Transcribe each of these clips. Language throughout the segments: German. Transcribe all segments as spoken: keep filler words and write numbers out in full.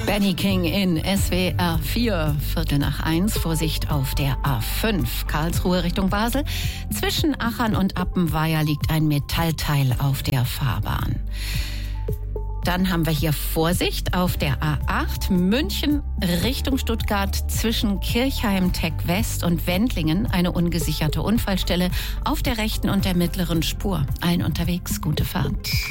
Benny King in S W R vier, Viertel nach eins. Vorsicht auf der A fünf, Karlsruhe Richtung Basel. Zwischen Achern und Appenweier liegt ein Metallteil auf der Fahrbahn. Dann haben wir hier Vorsicht auf der A acht, München Richtung Stuttgart zwischen Kirchheim Tech West und Wendlingen. Eine ungesicherte Unfallstelle auf der rechten und der mittleren Spur. Allen unterwegs, gute Fahrt.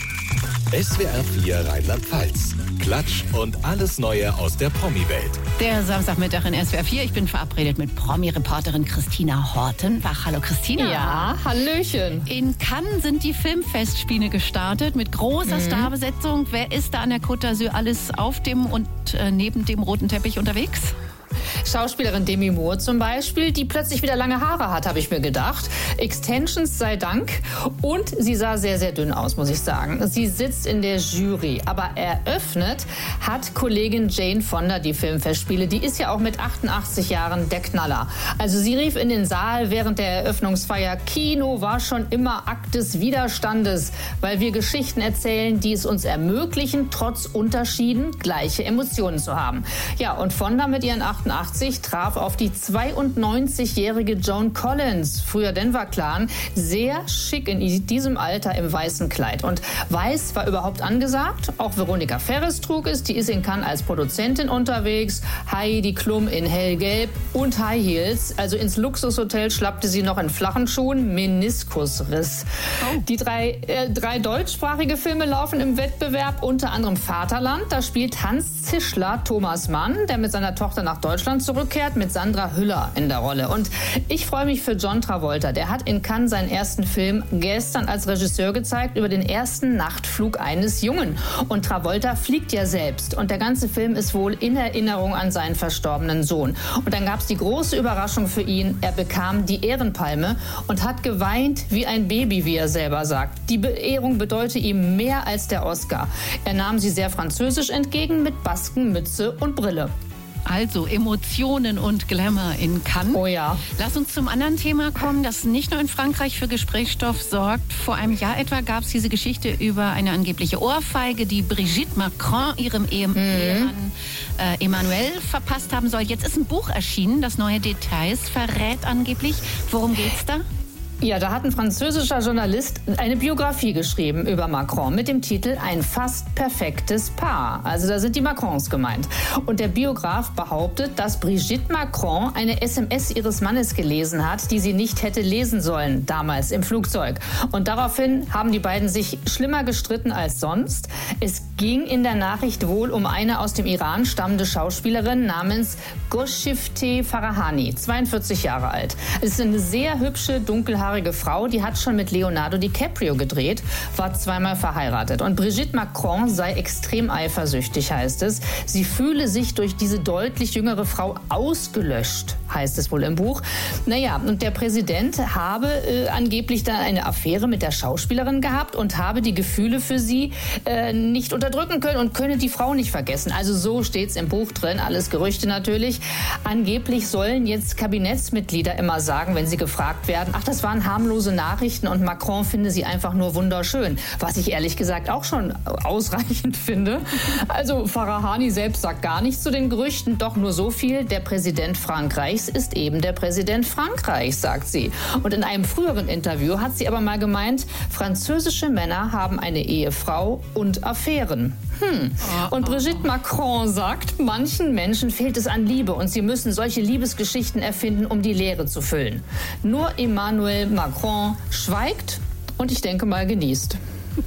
S W R vier Rheinland-Pfalz. Klatsch und alles Neue aus der Promi-Welt. Der Samstagmittag in S W R vier. Ich bin verabredet mit Promi-Reporterin Christina Hortenbach. Hallo Christina. Ja, hallöchen. In Cannes sind die Filmfestspiele gestartet mit großer mhm. Starbesetzung. Wer ist da an der Côte d'Azur alles auf dem und äh, neben dem roten Teppich unterwegs? Schauspielerin Demi Moore zum Beispiel, die plötzlich wieder lange Haare hat, habe ich mir gedacht. Extensions sei Dank. Und sie sah sehr, sehr dünn aus, muss ich sagen. Sie sitzt in der Jury. Aber eröffnet hat Kollegin Jane Fonda die Filmfestspiele. Die ist ja auch mit achtundachtzig Jahren der Knaller. Also sie rief in den Saal während der Eröffnungsfeier: Kino war schon immer Akt des Widerstandes, weil wir Geschichten erzählen, die es uns ermöglichen, trotz Unterschieden gleiche Emotionen zu haben. Ja, und Fonda mit ihren achtundachtzig traf auf die zweiundneunzigjährige Joan Collins, früher Denver Clan, sehr schick in diesem Alter im weißen Kleid. Und weiß war überhaupt angesagt. Auch Veronika Ferres trug es, die ist in Cannes als Produzentin unterwegs. Heidi Klum in hellgelb und High Heels. Also ins Luxushotel schlappte sie noch in flachen Schuhen, Meniskusriss. Oh. Die drei, äh, drei deutschsprachige Filme laufen im Wettbewerb, unter anderem Vaterland. Da spielt Hans Zischler Thomas Mann, der mit seiner Tochter nach Deutschland zurückkehrt, mit Sandra Hüller in der Rolle. Und ich freue mich für John Travolta. Der hat in Cannes seinen ersten Film gestern als Regisseur gezeigt über den ersten Nachtflug eines Jungen. Und Travolta fliegt ja selbst. Und der ganze Film ist wohl in Erinnerung an seinen verstorbenen Sohn. Und dann gab es die große Überraschung für ihn. Er bekam die Ehrenpalme und hat geweint wie ein Baby, wie er selber sagt. Die Beehrung bedeutete ihm mehr als der Oscar. Er nahm sie sehr französisch entgegen mit Basken, Mütze und Brille. Also Emotionen und Glamour in Cannes. Oh ja. Lass uns zum anderen Thema kommen, das nicht nur in Frankreich für Gesprächsstoff sorgt. Vor einem Jahr etwa gab es diese Geschichte über eine angebliche Ohrfeige, die Brigitte Macron ihrem Ehemann mhm. äh, Emmanuel verpasst haben soll. Jetzt ist ein Buch erschienen, das neue Details verrät angeblich. Worum geht's da? Ja, da hat ein französischer Journalist eine Biografie geschrieben über Macron mit dem Titel Ein fast perfektes Paar. Also da sind die Macrons gemeint. Und der Biograf behauptet, dass Brigitte Macron eine S M S ihres Mannes gelesen hat, die sie nicht hätte lesen sollen, damals im Flugzeug. Und daraufhin haben die beiden sich schlimmer gestritten als sonst. Es ging in der Nachricht wohl um eine aus dem Iran stammende Schauspielerin namens Golshifteh Farahani, zweiundvierzig Jahre alt. Es ist eine sehr hübsche, dunkelhaarige Frau, die hat schon mit Leonardo DiCaprio gedreht, war zweimal verheiratet. Und Brigitte Macron sei extrem eifersüchtig, heißt es. Sie fühle sich durch diese deutlich jüngere Frau ausgelöscht, heißt es wohl im Buch. Naja, und der Präsident habe äh, angeblich da eine Affäre mit der Schauspielerin gehabt und habe die Gefühle für sie äh, nicht unterdrücken können und könne die Frau nicht vergessen. Also so steht's im Buch drin, alles Gerüchte natürlich. Angeblich sollen jetzt Kabinettsmitglieder immer sagen, wenn sie gefragt werden, ach, das waren harmlose Nachrichten und Macron finde sie einfach nur wunderschön. Was ich ehrlich gesagt auch schon ausreichend finde. Also Farahani selbst sagt gar nichts zu den Gerüchten, doch nur so viel: Der Präsident Frankreichs ist eben der Präsident Frankreichs, sagt sie. Und in einem früheren Interview hat sie aber mal gemeint, französische Männer haben eine Ehefrau und Affären. Hm. Und Brigitte Macron sagt, manchen Menschen fehlt es an Liebe und sie müssen solche Liebesgeschichten erfinden, um die Leere zu füllen. Nur Emmanuel Macron schweigt und ich denke mal genießt.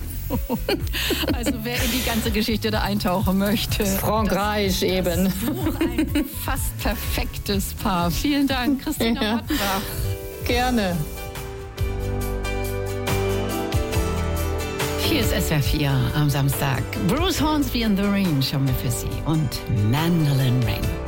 Also wer in die ganze Geschichte da eintauchen möchte. Frankreich eben. Das Buch, ein fast perfektes Paar. Vielen Dank, Christina ja. Hortenbach. Gerne. Hier ist S W R vier am Samstag. Bruce Hornsby and the Range haben wir für Sie und Mandolin Ring.